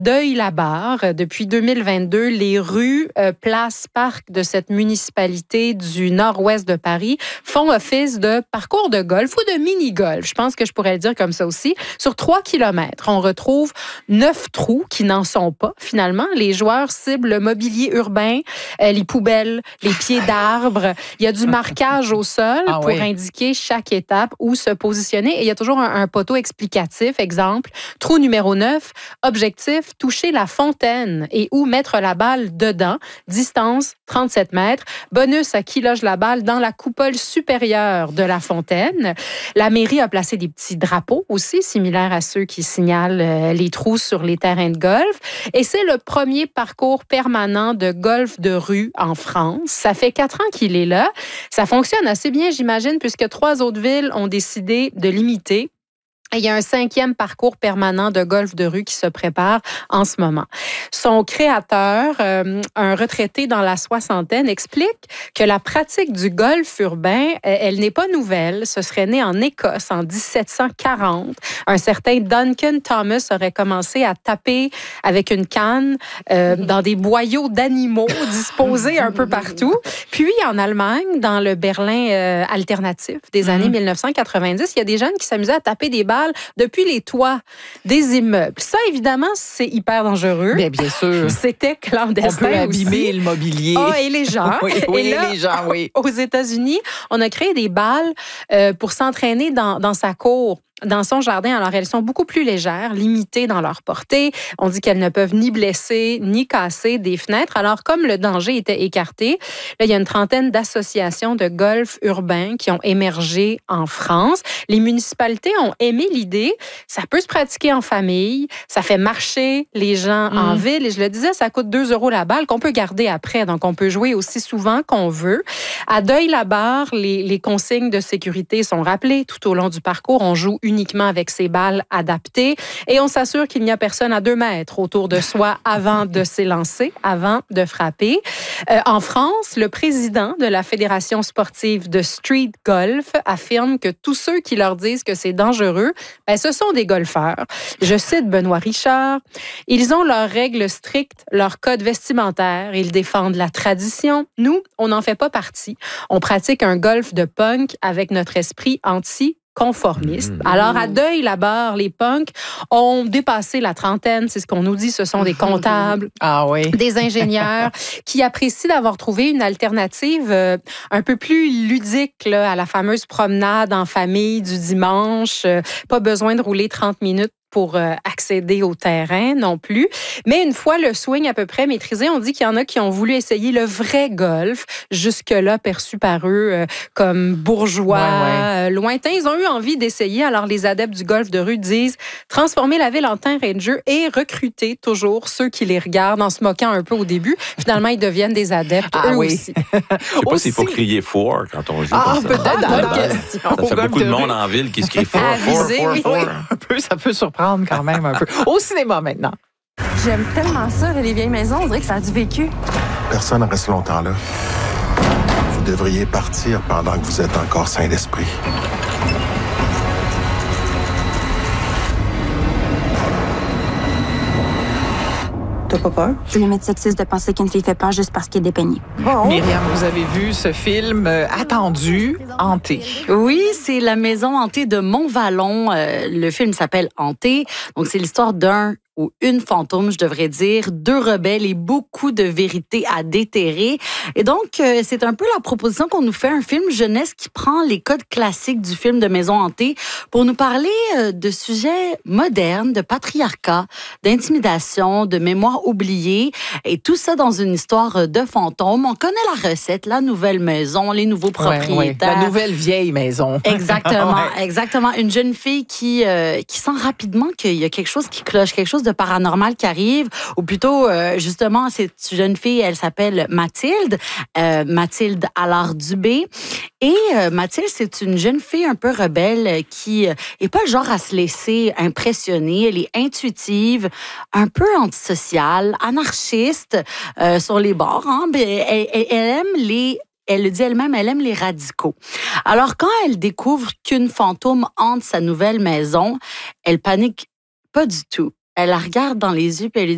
Deuil-la-Barre. Depuis 2022, les rues, places, parcs de cette municipalité du nord-ouest de Paris font office de parcours de golf ou de mini-golf. Je pense que je pourrais le dire comme ça aussi. Sur 3 kilomètres, on retrouve 9 trous qui n'en sont pas, finalement. Les joueurs ciblent le mobilier urbain, les poubelles, les pieds d'arbres. Il y a du marquage au sol pour indiquer chaque étape où se positionner. Et il y a toujours un poteau explicatif. Exemple, trou numéro 9, objectif, toucher la fontaine et où mettre la balle dedans. Distance, 37 mètres. Bonus à qui loge la balle dans la coupole supérieure de la fontaine. La mairie a placé des petits drapeaux aussi, similaires à ceux qui signalent les trous sur les terrains de golf. Et c'est le premier parcours permanent de golf de rue en France. Ça fait 4 ans qu'il est là. Ça fonctionne assez bien, j'imagine, puisque 3 autres villes ont décidé de l'imiter. Et il y a un 5e parcours permanent de golf de rue qui se prépare en ce moment. Son créateur, un retraité dans la soixantaine, explique que la pratique du golf urbain, elle n'est pas nouvelle. Ce serait né en Écosse en 1740. Un certain Duncan Thomas aurait commencé à taper avec une canne dans des boyaux d'animaux disposés un peu partout. Puis en Allemagne, dans le Berlin alternatif des années 1990, il y a des jeunes qui s'amusaient à taper des balles depuis les toits des immeubles. Ça, évidemment, c'est hyper dangereux. Bien sûr. C'était clandestin. On peut abîmer le mobilier. Et les gens. Oui, les gens. Aux États-Unis, on a créé des balles pour s'entraîner dans sa cour, dans son jardin. Alors, elles sont beaucoup plus légères, limitées dans leur portée. On dit qu'elles ne peuvent ni blesser, ni casser des fenêtres. Alors, comme le danger était écarté, là, il y a une trentaine d'associations de golf urbain qui ont émergé en France. Les municipalités ont aimé l'idée. Ça peut se pratiquer en famille. Ça fait marcher les gens en ville. Et je le disais, ça coûte 2 € la balle qu'on peut garder après. Donc, on peut jouer aussi souvent qu'on veut. À Deuil-la-Barre, les consignes de sécurité sont rappelées tout au long du parcours. On joue uniquement avec ses balles adaptées et on s'assure qu'il n'y a personne à 2 mètres autour de soi avant de s'élancer, avant de frapper. En France, le président de la Fédération sportive de street golf affirme que tous ceux qui leur disent que c'est dangereux, ce sont des golfeurs. Je cite Benoît Richard. Ils ont leurs règles strictes, leur code vestimentaire. Ils défendent la tradition. Nous, on n'en fait pas partie. On pratique un golf de punk avec notre esprit anti-conformiste. Alors, à Deuil-la-Barre, les punks ont dépassé la trentaine. C'est ce qu'on nous dit. Ce sont des comptables, des ingénieurs qui apprécient d'avoir trouvé une alternative un peu plus ludique là, à la fameuse promenade en famille du dimanche. Pas besoin de rouler 30 minutes pour accéder au terrain non plus. Mais une fois le swing à peu près maîtrisé, on dit qu'il y en a qui ont voulu essayer le vrai golf, jusque-là perçu par eux comme bourgeois, lointains. Ils ont eu envie d'essayer. Alors, les adeptes du golf de rue disent transformer la ville en terrain de jeu et recruter toujours ceux qui les regardent en se moquant un peu au début. Finalement, ils deviennent des adeptes eux aussi. Je sais pas s'il faut crier fort quand on joue. Peut-être. Ça fait beaucoup de monde en ville qui se crie fort. Un peu, ça peut surprendre quand même un peu. Au cinéma maintenant. J'aime tellement ça, les vieilles maisons. On dirait que ça a du vécu. Personne ne reste longtemps là. Vous devriez partir pendant que vous êtes encore sain d'esprit. T'as pas peur? C'est limite sexiste de penser qu'une fille fait peur juste parce qu'elle est dépeignée. Myriam, vous avez vu ce film attendu, Hanté. Oui, c'est La maison hantée de Montvallon. Le film s'appelle Hanté. Donc, c'est l'histoire d'un ou une fantôme, je devrais dire, 2 rebelles et beaucoup de vérités à déterrer. Et donc, c'est un peu la proposition qu'on nous fait, un film jeunesse qui prend les codes classiques du film de maison hantée pour nous parler de sujets modernes, de patriarcat, d'intimidation, de mémoire oubliée, et tout ça dans une histoire de fantôme. On connaît la recette, la nouvelle maison, les nouveaux propriétaires. La nouvelle vieille maison. Exactement, exactement. Une jeune fille qui sent rapidement qu'il y a quelque chose qui cloche, quelque chose de paranormal qui arrive, ou plutôt, justement, cette jeune fille, elle s'appelle Mathilde, Mathilde Allard-Dubé. Et Mathilde, c'est une jeune fille un peu rebelle qui est pas le genre à se laisser impressionner. Elle est intuitive, un peu antisociale, anarchiste sur les bords. Hein? Elle aime elle le dit elle-même, elle aime les radicaux. Alors, quand elle découvre qu'une fantôme hante sa nouvelle maison, elle panique pas du tout. Elle la regarde dans les yeux et elle lui dit